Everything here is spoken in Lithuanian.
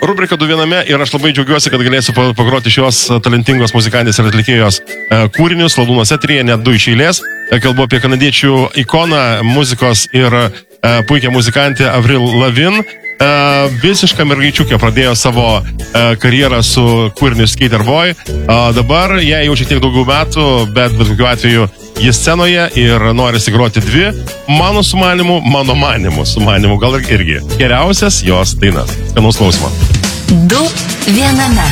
Rubrika 2 viename ir aš labai džiaugiuosi, kad galėsiu pagroti šios talentingos muzikantės ir atlikėjos kūrinius Ladūnos eteryje, net 2 iš eilės. Kalbu apie kanadiečių ikoną muzikos ir puikią muzikantę Avril Lavigne. Visiška mergaičiukė pradėjo savo karjerą su kūriniu Skater Boy. Dabar jai jau šiek tiek daugiau metų, bet kokiu atveju jis scenoje ir norisi groti 2 mano sumanimu, gal irgi geriausias jos dainas. Skanaus klausimo. 2 viename.